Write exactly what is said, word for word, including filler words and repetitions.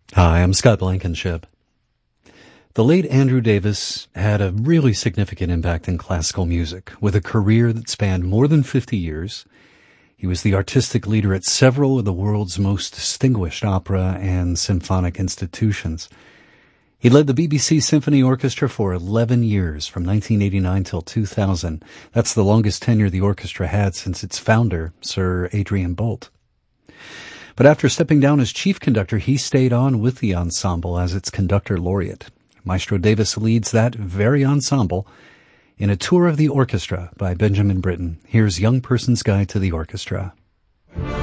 Hi, I'm Scott Blankenship. The late Andrew Davis had a really significant impact in classical music, with a career that spanned more than fifty years. He was the artistic leader at several of the world's most distinguished opera and symphonic institutions. He led the B B C Symphony Orchestra for eleven years, from nineteen eighty-nine till two thousand. That's the longest tenure the orchestra had since its founder, Sir Adrian Boult. But after stepping down as chief conductor, he stayed on with the ensemble as its conductor laureate. Maestro Davis leads that very ensemble in a tour of the orchestra by Benjamin Britten. Here's Young Person's Guide to the Orchestra.